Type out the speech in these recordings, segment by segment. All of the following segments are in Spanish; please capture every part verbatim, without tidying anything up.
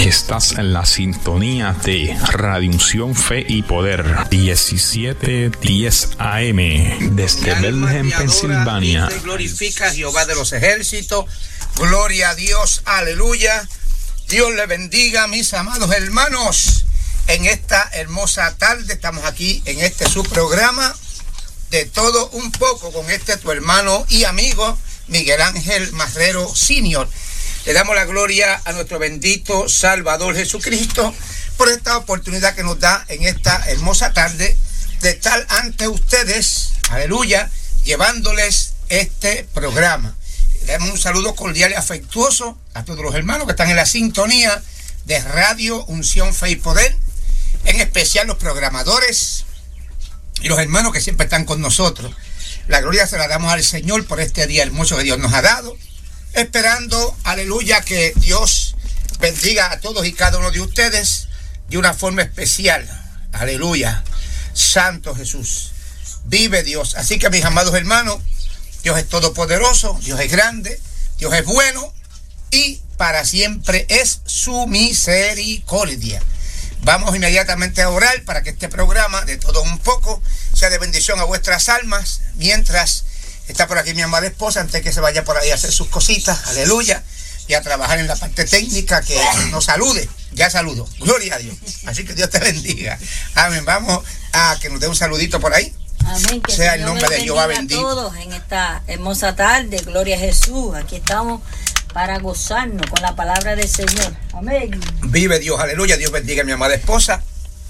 Estás en la sintonía de Radio Unción, Fe y Poder, diecisiete diez A M, desde Bethlehem, Pensilvania. Te glorifica Jehová de los ejércitos. Gloria a Dios, aleluya. Dios le bendiga, mis amados hermanos. En esta hermosa tarde estamos aquí en este su programa de todo un poco con este tu hermano y amigo Miguel Ángel Marrero Senior. Le damos la gloria a nuestro bendito Salvador Jesucristo por esta oportunidad que nos da en esta hermosa tarde de estar ante ustedes, aleluya, llevándoles este programa. Le damos un saludo cordial y afectuoso a todos los hermanos que están en la sintonía de Radio Unción, Fe y Poder, en especial los programadores y los hermanos que siempre están con nosotros. La gloria se la damos al Señor por este día hermoso que Dios nos ha dado, esperando, aleluya, que Dios bendiga a todos y cada uno de ustedes de una forma especial. Aleluya. Santo Jesús. Vive Dios. Así que, mis amados hermanos, Dios es todopoderoso, Dios es grande, Dios es bueno y para siempre es su misericordia. Vamos inmediatamente a orar para que este programa, de todo un poco, sea de bendición a vuestras almas, mientras está por aquí mi amada esposa, antes que se vaya por ahí a hacer sus cositas, aleluya, y a trabajar en la parte técnica, que nos salude. Ya saludo, gloria a Dios. Así que Dios te bendiga. Amén. Vamos a que nos dé un saludito por ahí. Amén. Que sea el nombre de Jehová bendito. A todos en esta hermosa tarde, gloria a Jesús. Aquí estamos para gozarnos con la palabra del Señor. Amén. Vive Dios, aleluya. Dios bendiga a mi amada esposa.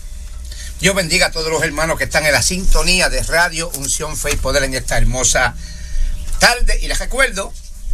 Dios bendiga a todos los hermanos que están en la sintonía de Radio Unción, Fe y Poder en esta hermosa tarde. Y les recuerdo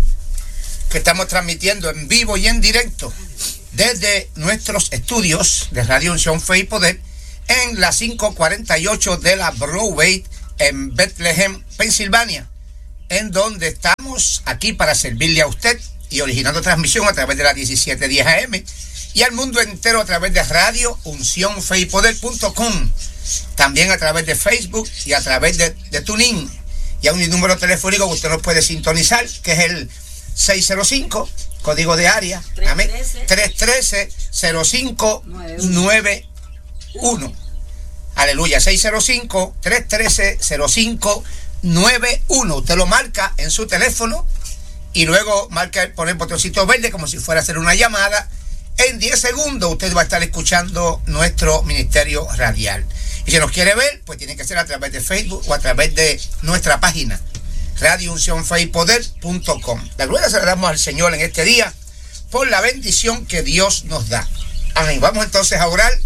que estamos transmitiendo en vivo y en directo desde nuestros estudios de Radio Unción, Fe y Poder en la quinientos cuarenta y ocho de la Broadway en Bethlehem, Pensilvania, en donde estamos aquí para servirle a usted y originando transmisión a través de la diecisiete diez A M y al mundo entero a través de Radio Unción Fe y Poder punto com, también a través de Facebook y a través de, de TuneIn. Y a un número telefónico que usted nos puede sintonizar, que es el seis cero cinco, código de área, amén, tres uno tres, cero cinco nueve uno. Aleluya, seis cero cinco, tres uno tres, cero cinco nueve uno. Usted lo marca en su teléfono y luego marca, pone el botoncito verde como si fuera a hacer una llamada. En diez segundos usted va a estar escuchando nuestro ministerio radial. Y si nos quiere ver, pues tiene que ser a través de Facebook o a través de nuestra página Radio Unción Fe y Poder punto com. La gloria se la damos al Señor en este día por la bendición que Dios nos da. Amén. Vamos entonces a orar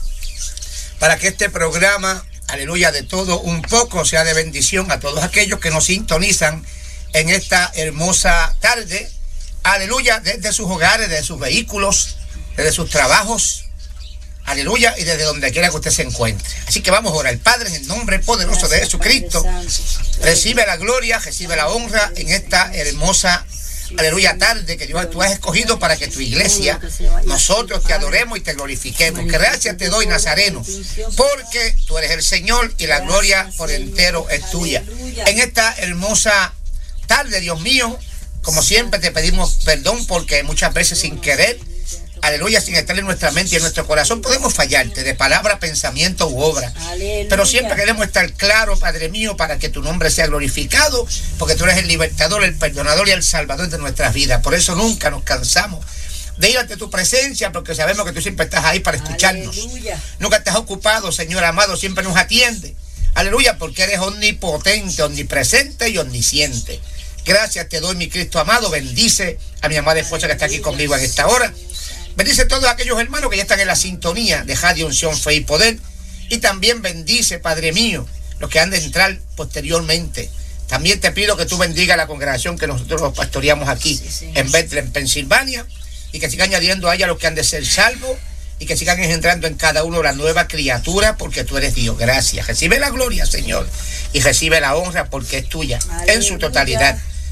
para que este programa, aleluya, de todo un poco, sea de bendición a todos aquellos que nos sintonizan en esta hermosa tarde. Aleluya, desde sus hogares, desde sus vehículos, desde sus trabajos. Aleluya, y desde donde quiera que usted se encuentre. Así que vamos a orar. Padre, en el nombre poderoso de Jesucristo, recibe la gloria, recibe la honra en esta hermosa, aleluya, tarde que Dios tú has escogido para que tu iglesia, nosotros te adoremos y te glorifiquemos. Que gracias te doy, Nazareno, porque tú eres el Señor y la gloria por entero es tuya. En esta hermosa tarde, Dios mío, como siempre te pedimos perdón porque muchas veces sin querer, aleluya, sin estar en nuestra mente y en nuestro corazón, podemos fallarte de palabra, pensamiento u obra. Aleluya. Pero siempre queremos estar claros, Padre mío, para que tu nombre sea glorificado, porque tú eres el libertador, el perdonador y el salvador de nuestras vidas. Por eso nunca nos cansamos de ir ante tu presencia, porque sabemos que tú siempre estás ahí para escucharnos. Aleluya. Nunca estás ocupado, Señor amado, siempre nos atiende. Aleluya, porque eres omnipotente, omnipresente y omnisciente. Gracias te doy, mi Cristo amado. Bendice a mi amada esposa que está aquí conmigo en esta hora. Bendice a todos aquellos hermanos que ya están en la sintonía de Radio Unción, Fe y Poder. Y también bendice, Padre mío, los que han de entrar posteriormente. También te pido que tú bendiga a la congregación que nosotros los pastoreamos aquí sí, sí, en Bethlehem, Pensilvania, y que sigan añadiendo a ella los que han de ser salvos y que sigan engendrando en cada uno la nueva criatura, porque tú eres Dios. Gracias. Recibe la gloria, Señor, y recibe la honra porque es tuya. Aleluya. En su totalidad.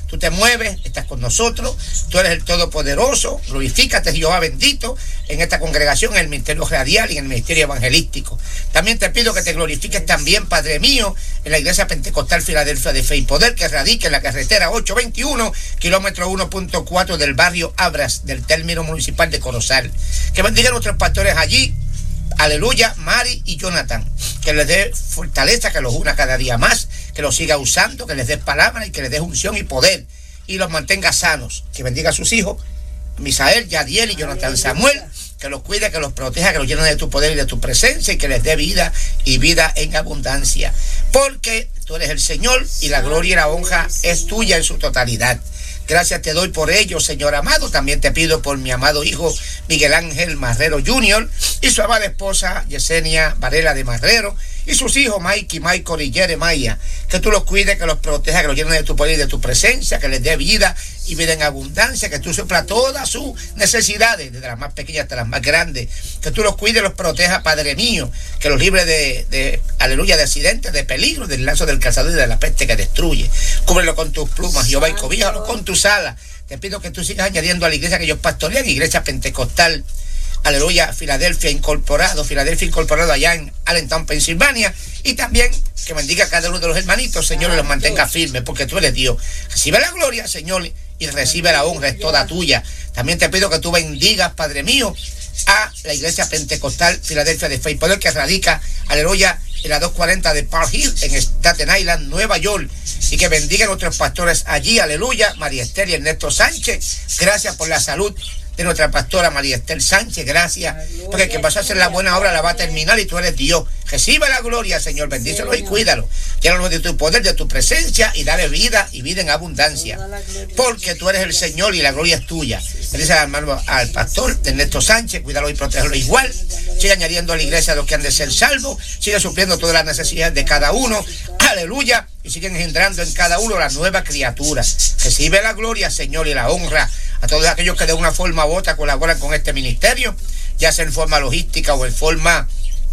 tú te mueves, estás con nosotros, tú eres el Todopoderoso, glorifícate, Jehová bendito, en esta congregación, en el ministerio radial y en el ministerio evangelístico. También te pido que te glorifiques también, Padre mío, en la Iglesia Pentecostal Filadelfia de Fe y Poder, que radica en la carretera ochocientos veintiuno, kilómetro uno punto cuatro del barrio Abras, del término municipal de Corozal. Que bendiga a nuestros pastores allí, aleluya, Mari y Jonathan, que les dé fortaleza, que los una cada día más, que los siga usando, que les dé palabra y que les dé unción y poder y los mantenga sanos. Que bendiga a sus hijos, Misael, Yadiel y Jonathan Samuel, que los cuide, que los proteja, que los llene de tu poder y de tu presencia y que les dé vida y vida en abundancia, porque tú eres el Señor y la gloria y la honra es tuya en su totalidad. Gracias te doy por ello, Señor amado. También te pido por mi amado hijo Miguel Ángel Marrero junior y su amada esposa Yesenia Varela de Marrero y sus hijos Mikey, Michael y Jeremiah, que tú los cuides, que los protejas, que los llenes de tu poder y de tu presencia, que les dé vida y vida en abundancia, que tú suplas todas sus necesidades, desde las más pequeñas hasta las más grandes, que tú los cuides, los protejas, Padre mío, que los libres de, de aleluya, de accidentes, de peligro, del lazo del cazador y de la peste que destruye. Cúbrelo con tus plumas, Jehová, y cobíjalo con tus alas. Te pido que tú sigas añadiendo a la iglesia que ellos pastorean, Iglesia Pentecostal, aleluya, Filadelfia Incorporado, Filadelfia Incorporado allá en Allentown, Pensilvania, y también que bendiga a cada uno de los hermanitos, Señor, y los mantenga firmes, porque tú eres Dios. Recibe la gloria, Señor, y recibe la honra, es toda tuya. También te pido que tú bendigas, Padre mío, a la Iglesia Pentecostal Filadelfia de Fe y Poder, que radica, aleluya, en la doscientos cuarenta de Park Hill, en Staten Island, Nueva York, y que bendiga a nuestros pastores allí, aleluya, María Esther y Ernesto Sánchez. Gracias por la salud de nuestra pastora María Esther Sánchez, gracias, porque el que vas a hacer la buena obra la va a terminar y tú eres Dios. Recibe la gloria, Señor, bendícelo y cuídalo. Llénalo de tu poder, de tu presencia y dale vida y vida en abundancia, porque tú eres el Señor y la gloria es tuya. Bendice al hermano, al pastor Ernesto Sánchez, cuídalo y protégelo igual. Sigue añadiendo a la iglesia a los que han de ser salvos, sigue supliendo todas las necesidades de cada uno, aleluya, y siguen engendrando en cada uno la nueva criatura. Recibe la gloria, Señor, y la honra a todos aquellos que de una forma u otra colaboran con este ministerio, ya sea en forma logística o en forma,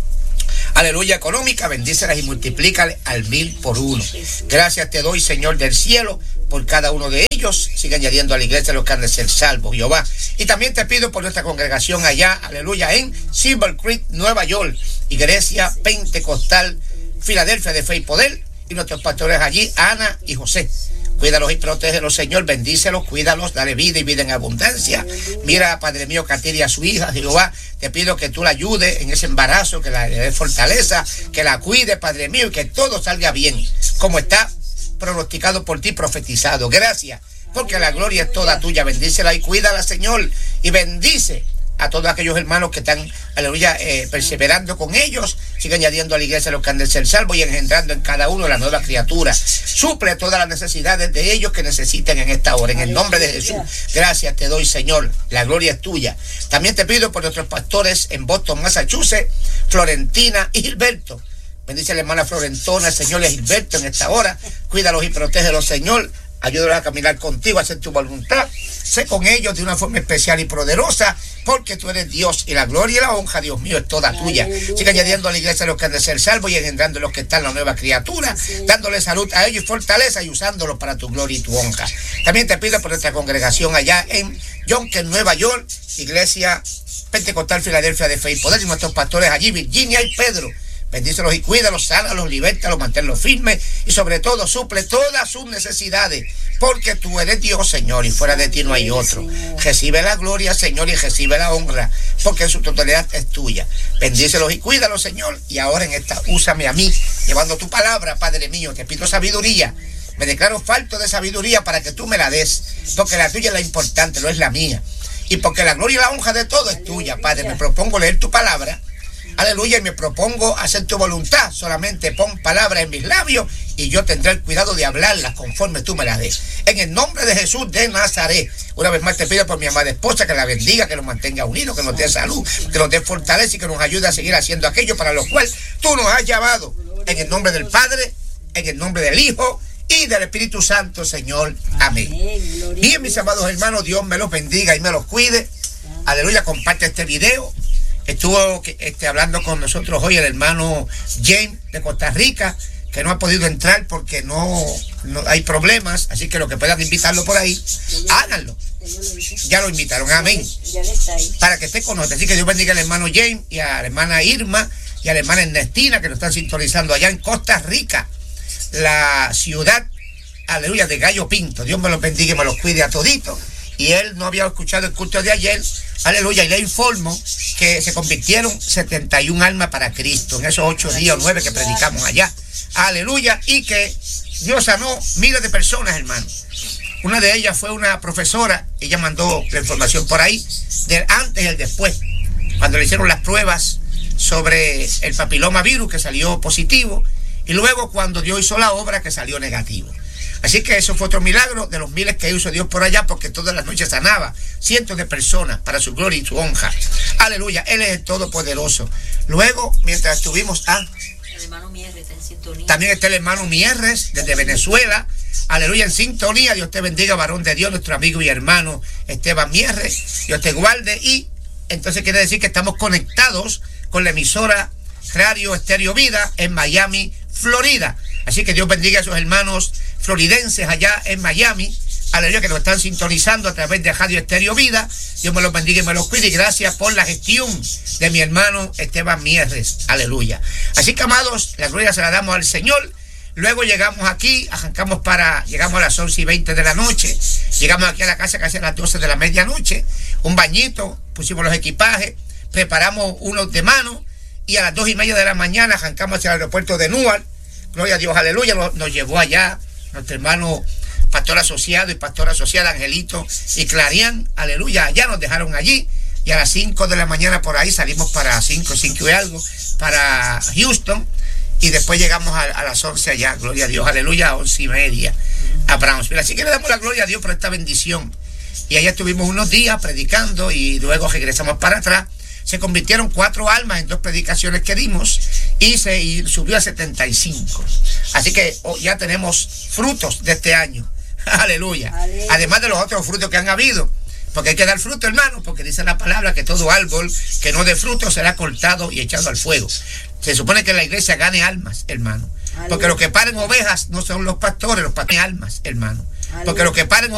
aleluya, económica. Bendícelas y multiplícale al mil por uno. Gracias te doy, Señor del cielo, por cada uno de ellos. Sigue añadiendo a la iglesia los que han de ser salvos, Jehová. Y también te pido por nuestra congregación allá, aleluya, en Silver Creek, Nueva York, Iglesia Pentecostal Filadelfia de Fe y Poder, y nuestros pastores allí, Ana y José. Cuídalos y protégelos, Señor, bendícelos, cuídalos, dale vida y vida en abundancia. Mira, Padre mío, Katia a su hija, Jehová, te pido que tú la ayudes en ese embarazo, que la dé fortaleza, que la cuide, Padre mío, y que todo salga bien, como está pronosticado por ti, profetizado. Gracias, porque la gloria es toda tuya. Bendícela y cuídala, Señor, y bendice a todos aquellos hermanos que están, aleluya, eh, perseverando con ellos. Sigue añadiendo a la iglesia los que han de ser salvos y engendrando en cada uno la nueva criatura. Suple todas las necesidades de ellos que necesiten en esta hora, en el nombre de Jesús. Gracias te doy, Señor, la gloria es tuya. También te pido por nuestros pastores en Boston, Massachusetts, Florentina y Gilberto. Bendice a la hermana Florentona, Señor, y Gilberto en esta hora. Cuídalos y protégelos, Señor. Ayúdalos a caminar contigo, a hacer tu voluntad. Sé con ellos de una forma especial y poderosa, porque tú eres Dios y la gloria y la honra, Dios mío, es toda tuya. Sigue añadiendo a la iglesia los que han de ser salvos y engendrando los que están la nueva criatura, dándole salud a ellos y fortaleza y usándolos para tu gloria y tu honra. También te pido por nuestra congregación allá en Yonkers, Nueva York, Iglesia Pentecostal Filadelfia de Fe y Poder, y nuestros pastores allí, Virginia y Pedro. Bendícelos y cuídalos, sánalos, libértalos, manténlos firmes y sobre todo suple todas sus necesidades, porque tú eres Dios, Señor, y fuera de ti no hay otro. Recibe la gloria, Señor, y recibe la honra, porque en su totalidad es tuya. Bendícelos y cuídalos, Señor, y ahora en esta úsame a mí, llevando tu palabra, Padre mío. Te pido sabiduría. Me declaro falto de sabiduría para que tú me la des, porque la tuya es la importante, no es la mía, y porque la gloria y la honra de todo es tuya, Padre. Me propongo leer tu palabra, aleluya, y me propongo hacer tu voluntad. Solamente pon palabras en mis labios y yo tendré el cuidado de hablarlas conforme tú me las des. En el nombre de Jesús de Nazaret. Una vez más te pido por mi amada esposa, que la bendiga, que nos mantenga unidos, que nos dé salud, que nos dé fortaleza y que nos ayude a seguir haciendo aquello para lo cual tú nos has llamado. En el nombre del Padre, en el nombre del Hijo y del Espíritu Santo, Señor. Amén. Bien, mis amados hermanos, Dios me los bendiga y me los cuide. Aleluya, comparte este video. Estuvo este, hablando con nosotros hoy el hermano James de Costa Rica, que que no ha podido entrar porque no, no hay problemas, así que lo que puedan invitarlo por ahí, háganlo. Ya lo invitaron, amén. Para que esté con nosotros. Así que Dios bendiga al hermano James y a la hermana Irma y a la hermana Ernestina, que nos están sintonizando allá en Costa Rica, la ciudad, aleluya, de Gallo Pinto. Dios me los bendiga y me los cuide a toditos. Y él no había escuchado el culto de ayer, aleluya, y le informo que se convirtieron setenta y un almas para Cristo en esos ocho días o nueve que predicamos allá, aleluya, y que Dios sanó miles de personas, hermano. Una de ellas fue una profesora, ella mandó la información por ahí, del antes y el después, cuando le hicieron las pruebas sobre el papiloma virus, que salió positivo, y luego cuando Dios hizo la obra, que salió negativo. Así que eso fue otro milagro de los miles que hizo Dios por allá, porque todas las noches sanaba cientos de personas para su gloria y su honra. Aleluya, Él es el Todopoderoso. Luego, mientras estuvimos, ah, el hermano Mierres está en sintonía. También está el hermano Mierres desde Venezuela. Aleluya, en sintonía. Dios te bendiga, varón de Dios, nuestro amigo y hermano Esteban Mierres. Dios te guarde. Y entonces quiere decir que estamos conectados con la emisora Radio Estéreo Vida en Miami, Florida. Así que Dios bendiga a sus hermanos floridenses allá en Miami, aleluya, que nos están sintonizando a través de Radio Estéreo Vida. Dios me los bendiga y me los cuide, y gracias por la gestión de mi hermano Esteban Mierres, aleluya. Así que, amados, la gloria se la damos al Señor. Luego llegamos aquí, arrancamos para, llegamos a las once y veinte de la noche, llegamos aquí a la casa casi a las doce de la medianoche, un bañito, pusimos los equipajes, preparamos unos de mano, y a las dos y media de la mañana arrancamos hacia el aeropuerto de Newark. Gloria a Dios, aleluya, nos, nos llevó allá nuestro hermano pastor asociado y pastor asociada Angelito y Clarián, aleluya, allá nos dejaron allí, y a las cinco de la mañana por ahí salimos para cinco, cinco y algo, para Houston, y después llegamos a, a las once allá, gloria a Dios, aleluya, a once y media, a Brownsville. Así que le damos la gloria a Dios por esta bendición, y allá estuvimos unos días predicando, y luego regresamos para atrás. Se convirtieron cuatro almas en dos predicaciones que dimos, y se y subió a setenta y cinco. Así que oh, ya tenemos frutos de este año. Aleluya. Aleluya. Además de los otros frutos que han habido. Porque hay que dar fruto, hermano, porque dice la palabra que todo árbol que no dé fruto será cortado y echado al fuego. Se supone que la iglesia gane almas, hermano. Aleluya. Porque los que paren ovejas no son los pastores, los pastores almas, hermano. Aleluya. Porque los que paren